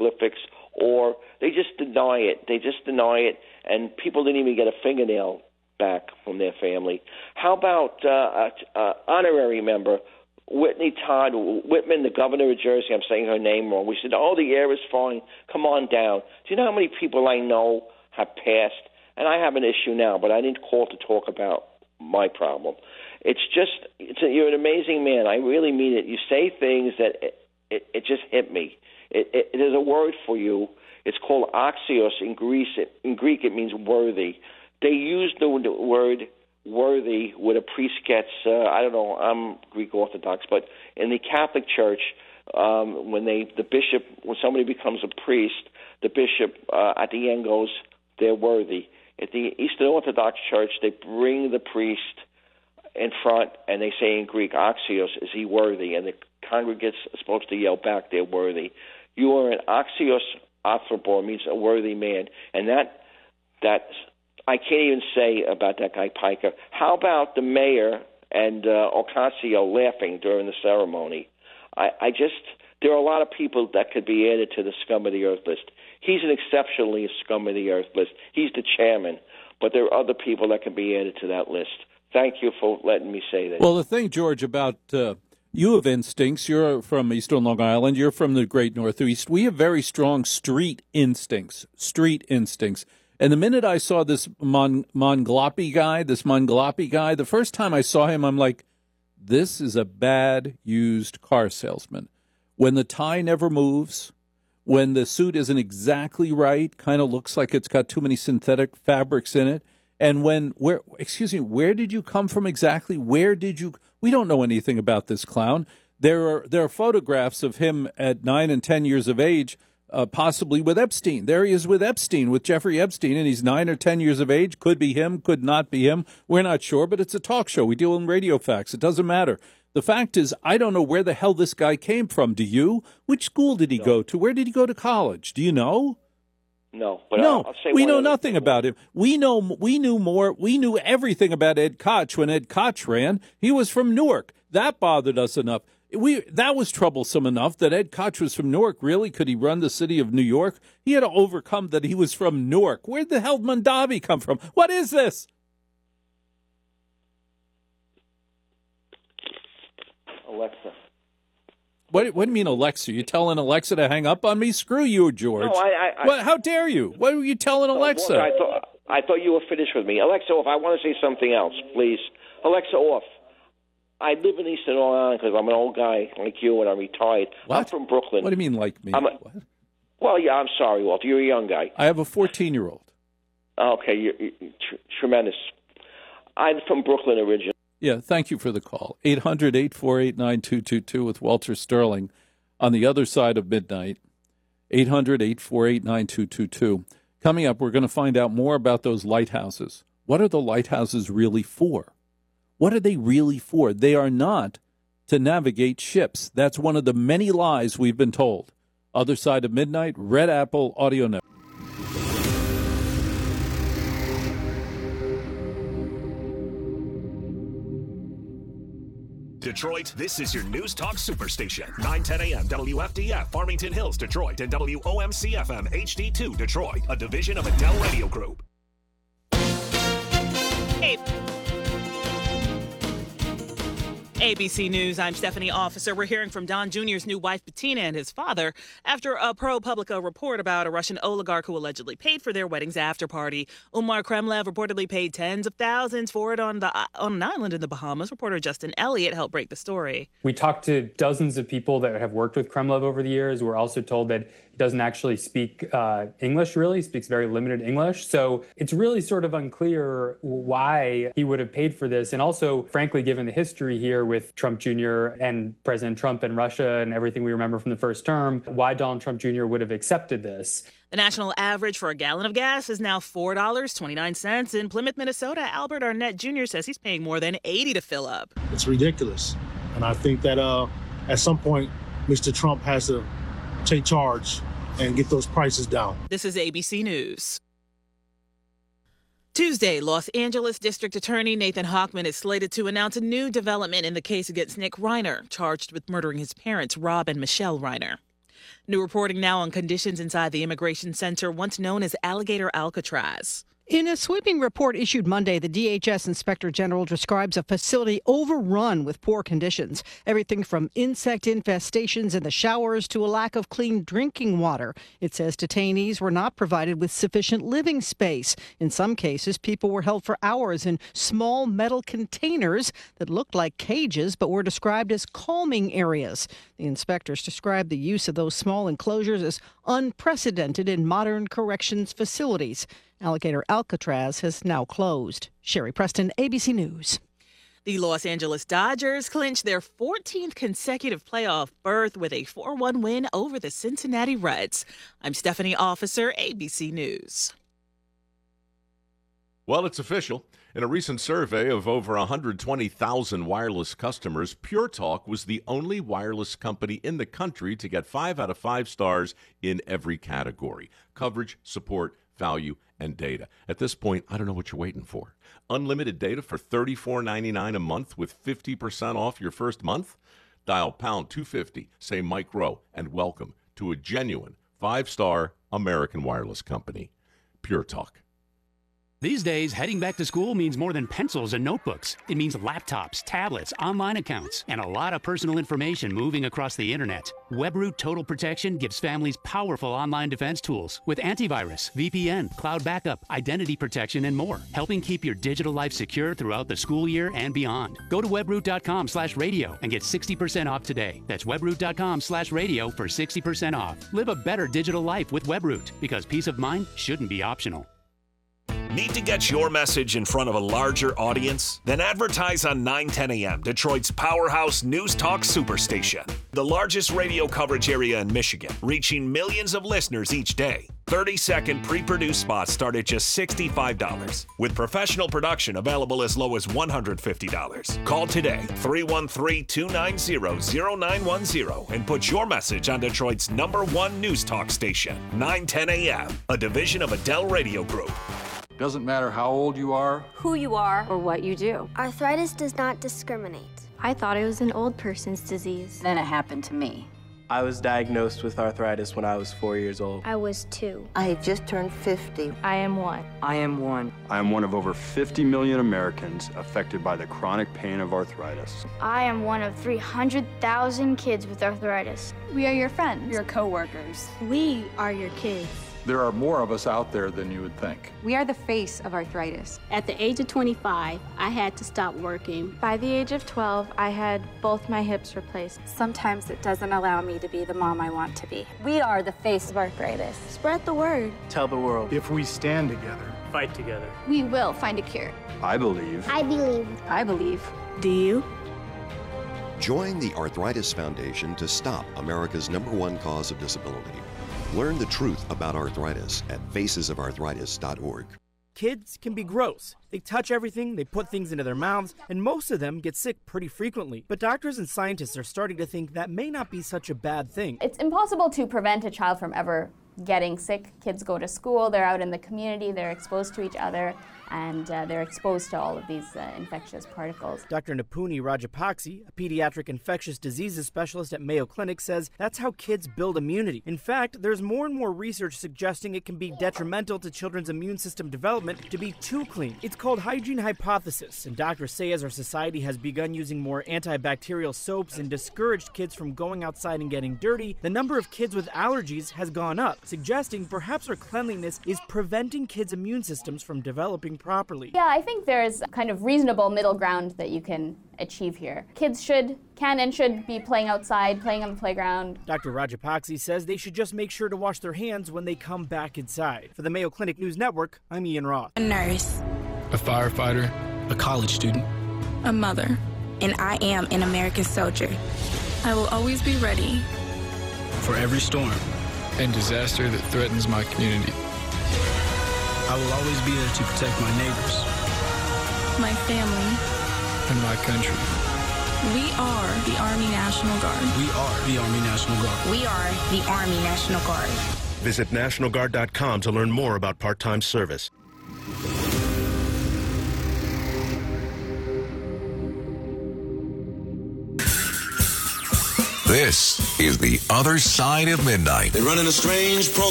hieroglyphics, or they just deny it. They just deny it, and people didn't even get a fingernail back from their family. How about honorary member Whitney Todd Whitman, the governor of Jersey? I'm saying her name wrong. We said, oh, the air is fine. Come on down. Do you know how many people I know have passed? And I have an issue now, but I didn't call to talk about my problem. You're an amazing man. I really mean it. You say things that it just hit me. There's a word for you. It's called axios in Greek. It means worthy. They use the word worthy when a priest gets, I don't know, I'm Greek Orthodox, but in the Catholic Church, when somebody becomes a priest, the bishop at the end goes, they're worthy. At the Eastern Orthodox Church, they bring the priest in front, and they say in Greek, axios, is he worthy? And the congregants are supposed to yell back, they're worthy. You are an axios anthropos, means a worthy man. And that I can't even say about that guy Piker. How about the mayor and Ocasio laughing during the ceremony? There are a lot of people that could be added to the scum of the earth list. He's an exceptionally scum of the earth list. He's the chairman, but there are other people that can be added to that list. Thank you for letting me say that. Well, the thing, George, about you have instincts. You're from Eastern Long Island. You're from the Great Northeast. We have very strong street instincts. And the minute I saw this Mongolapi guy, the first time I saw him, I'm like, this is a bad used car salesman. When the tie never moves, when the suit isn't exactly right, kind of looks like it's got too many synthetic fabrics in it, and where did you come from exactly? We don't know anything about this clown. There are photographs of him at 9 and 10 years of age, possibly with Epstein. There he is with Epstein, with Jeffrey Epstein, and he's 9 or 10 years of age. Could be him, could not be him. We're not sure, but it's a talk show. We deal in radio facts. It doesn't matter. The fact is, I don't know where the hell this guy came from. Do you? Which school did he go to? Where did he go to college? Do you know? No, but no, I'll say we know nothing about him. We knew everything about Ed Koch when Ed Koch ran. He was from Newark. That bothered us enough. That was troublesome enough that Ed Koch was from Newark. Really? Could he run the city of New York? He had to overcome that he was from Newark. Where the hell did Mondavi come from? What is this? Alexa. What do you mean, Alexa? You telling Alexa to hang up on me? Screw you, George. No, how dare you? What were you telling Alexa? I thought you were finished with me. Alexa, off. I want to say something else, please. Alexa, off. I live in Eastern Long Island because I'm an old guy like you and I'm retired. What? I'm from Brooklyn. What do you mean like me? Well, yeah, I'm sorry, Walter. You're a young guy. I have a 14-year-old. Okay, you're tremendous. I'm from Brooklyn originally. Yeah, thank you for the call. 800-848-9222 with Walter Sterling on the other side of midnight. 800-848-9222. Coming up, we're going to find out more about those lighthouses. What are the lighthouses really for? What are they really for? They are not to navigate ships. That's one of the many lies we've been told. Other side of midnight, Red Apple Audio Network. Detroit, this is your News Talk Superstation. 910 a.m. WFDF, Farmington Hills, Detroit, and WOMC-FM HD2, Detroit, a division of Adele Radio Group. Hey. ABC News, I'm Stephanie Officer. We're hearing from Don Jr.'s new wife, Bettina, and his father after a ProPublica report about a Russian oligarch who allegedly paid for their wedding's after-party. Umar Kremlev reportedly paid tens of thousands for it on an island in the Bahamas. Reporter Justin Elliott helped break the story. We talked to dozens of people that have worked with Kremlev over the years. We're also told that he doesn't actually speak English, really. He speaks very limited English. So it's really sort of unclear why he would have paid for this. And also, frankly, given the history here with Trump Jr. and President Trump and Russia and everything we remember from the first term, why Donald Trump Jr. would have accepted this. The national average for a gallon of gas is now $4.29. In Plymouth, Minnesota, Albert Arnett Jr. says he's paying more than $80 to fill up. It's ridiculous. And I think that at some point, Mr. Trump has to take charge and get those prices down. This is ABC News. Tuesday, Los Angeles District Attorney Nathan Hochman is slated to announce a new development in the case against Nick Reiner, charged with murdering his parents, Rob and Michelle Reiner. New reporting now on conditions inside the immigration center, once known as Alligator Alcatraz. In a sweeping report issued Monday, the DHS Inspector General describes a facility overrun with poor conditions. Everything from insect infestations in the showers to a lack of clean drinking water. It says detainees were not provided with sufficient living space. In some cases, people were held for hours in small metal containers that looked like cages but were described as calming areas. The inspectors described the use of those small enclosures as unprecedented in modern corrections facilities. Alligator Alcatraz has now closed. Sherry Preston, ABC News. The Los Angeles Dodgers clinched their 14th consecutive playoff berth with a 4-1 win over the Cincinnati Reds. I'm Stephanie Officer, ABC News. Well, it's official. In a recent survey of over 120,000 wireless customers, Pure Talk was the only wireless company in the country to get 5 out of 5 stars in every category: coverage, support, value, and data. At this point, I don't know what you're waiting for. Unlimited data for $34.99 a month with 50% off your first month? Dial pound 250, say Mike Rowe, and welcome to a genuine 5-star American wireless company. Pure Talk. These days, heading back to school means more than pencils and notebooks. It means laptops, tablets, online accounts, and a lot of personal information moving across the internet. WebRoot Total Protection gives families powerful online defense tools with antivirus, VPN, cloud backup, identity protection, and more, helping keep your digital life secure throughout the school year and beyond. Go to webroot.com/radio and get 60% off today. That's webroot.com/radio for 60% off. Live a better digital life with WebRoot, because peace of mind shouldn't be optional. Need to get your message in front of a larger audience? Then advertise on 910 AM, Detroit's powerhouse news talk superstation. The largest radio coverage area in Michigan, reaching millions of listeners each day. 30-second pre-produced spots start at just $65, with professional production available as low as $150. Call today, 313-290-0910, and put your message on Detroit's #1 news talk station, 910 AM, a division of Adele Radio Group. Doesn't matter how old you are, who you are, or what you do. Arthritis does not discriminate. I thought it was an old person's disease. Then it happened to me. I was diagnosed with arthritis when I was 4 years old. I was 2. I have just turned 50. I am 1. I am 1. I am one of over 50 million Americans affected by the chronic pain of arthritis. I am one of 300,000 kids with arthritis. We are your friends. Your co-workers. We are your kids. There are more of us out there than you would think. We are the face of arthritis. At the age of 25, I had to stop working. By the age of 12, I had both my hips replaced. Sometimes it doesn't allow me to be the mom I want to be. We are the face of arthritis. Spread the word. Tell the world. If we stand together, fight together, we will find a cure. I believe. I believe. I believe. Do you? Join the Arthritis Foundation to stop America's #1 cause of disability. Learn the truth about arthritis at facesofarthritis.org. Kids can be gross. They touch everything, they put things into their mouths, and most of them get sick pretty frequently. But doctors and scientists are starting to think that may not be such a bad thing. It's impossible to prevent a child from ever getting sick. Kids go to school, they're out in the community, they're exposed to each other, and they're exposed to all of these infectious particles. Dr. Nipuni Rajapakse, a pediatric infectious diseases specialist at Mayo Clinic, says that's how kids build immunity. In fact, there's more and more research suggesting it can be detrimental to children's immune system development to be too clean. It's called hygiene hypothesis, and doctors say as our society has begun using more antibacterial soaps and discouraged kids from going outside and getting dirty, the number of kids with allergies has gone up, suggesting perhaps our cleanliness is preventing kids' immune systems from developing properly. Yeah, I think there's kind of reasonable middle ground that you can achieve here. Kids can and should be playing outside, playing on the playground. Dr. Rajapakse says they should just make sure to wash their hands when they come back inside. For the Mayo Clinic News Network, I'm Ian Roth. A nurse. A firefighter. A college student. A mother. And I am an American soldier. I will always be ready. For every storm and disaster that threatens my community. I will always be there to protect my neighbors, my family, and my country. We are the Army National Guard. We are the Army National Guard. We are the Army National Guard. Visit nationalguard.com to learn more about part-time service. The This is The Other Side of Midnight. They're running a strange program.